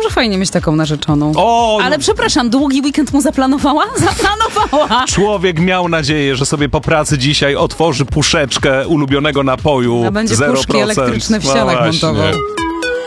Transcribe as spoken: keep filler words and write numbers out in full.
że fajnie mieć taką narzeczoną. O, Ale przepraszam, długi weekend mu zaplanowała? Zaplanowała! Człowiek miał nadzieję, że sobie po pracy dzisiaj otworzy puszeczkę ulubionego napoju A będzie zero procent. puszki elektryczne w ścianach no montował.